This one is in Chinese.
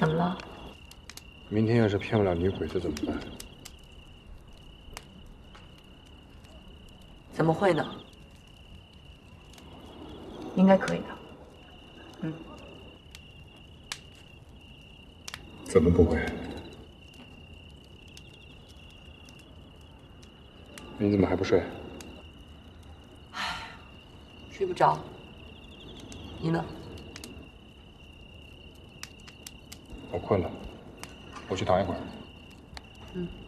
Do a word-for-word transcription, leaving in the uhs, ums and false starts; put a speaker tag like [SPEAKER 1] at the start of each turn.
[SPEAKER 1] 怎么了？
[SPEAKER 2] 明天要是骗不了女鬼子怎么办？
[SPEAKER 1] 怎么会呢？应该可以的。嗯。
[SPEAKER 2] 怎么不会？你怎么还不睡？
[SPEAKER 1] 唉，睡不着。你呢？
[SPEAKER 2] 我困了，我去躺一会儿。
[SPEAKER 1] 嗯。